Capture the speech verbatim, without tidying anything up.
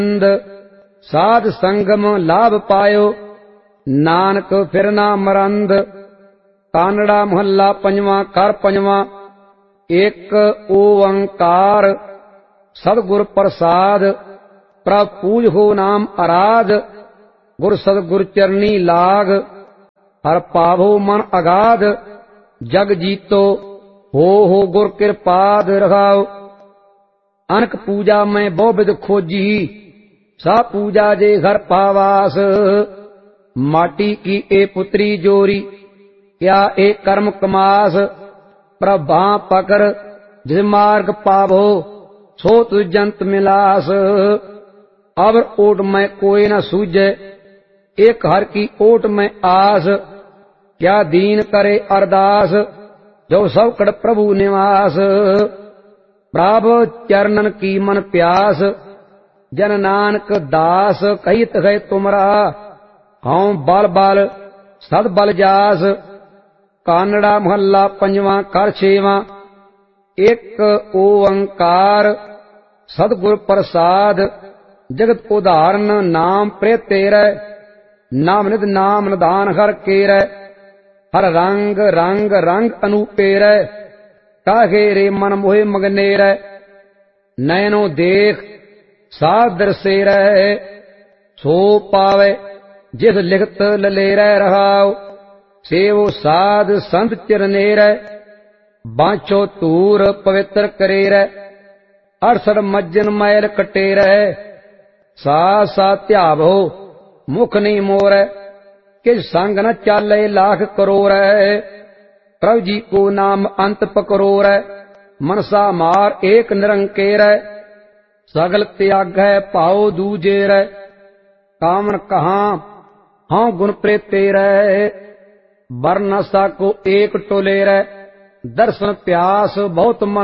साध संगम लाभ पायो नानक फिर ना मरंद। कानड़ा मोहल्ला पंजवा कर पंजवा। एक ओंकार सतगुर प्रसाद प्रभ पूज हो नाम आराध। गुर सतगुर चरनी लाग हर पावो मन अगाध। जग जीतो हो हो गुर कृपाद रखाओ। अनक पूजा में बहु विध खोजी सा पूजा जे घर पावास। माटी की ए पुत्री जोरी क्या ए कर्म कमास। प्रभा पकर जिस मार्ग पावो सो तु जंत मिलास। अब ओट में कोई न सूझे एक हर की ओट में आस। क्या दीन करे अरदास जो सबकड़ प्रभु निवास। प्रभु चरणन की मन प्यास जन नानक दास। कहित है तुमरा हूं बल बल सद बल जास। कानड़ा मोहल्ला पंजवा कर छेवा। एक ओंकार सतगुर प्रसाद जगत उदाहरण नाम प्रे तेरे। नाम निध नाम निधान हर केरे। हर रंग रंग रंग अनुपेरे। काहे रे मन मोहे मगनेरे। नयनो देख साध दरसेरे। सो पावे जिस लिखत ललेरे रहाओ। सेवो साध संत चिरनेरे। बांचो तूर पवित्र करेरे। अड़सठ मज्जन मैल कटेरे। सा सा त्यावो मुख नहीं मोरे। किस संग न चाले लाख करोड़े। प्रभु जी को नाम अंत पकरोड़े। मनसा मार एक निरंकेरै। सगल त्याग है पाओ दूजेरै। कामन कहाँ हाँ गुण प्रेतेरै। बरनसा को एक टोलेरै। दर्शन प्यास बहुत मन